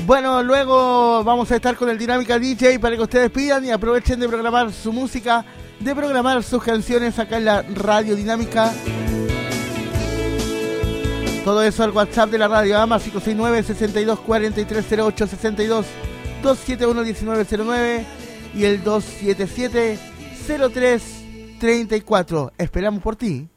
Bueno, luego vamos a estar con el Dinámica DJ para que ustedes pidan y aprovechen de programar su música, de programar sus canciones acá en la Radio Dinámica. Todo eso al WhatsApp de la radio, AMA 569-62430862, 271-1909 y el 277-0334. Esperamos por ti.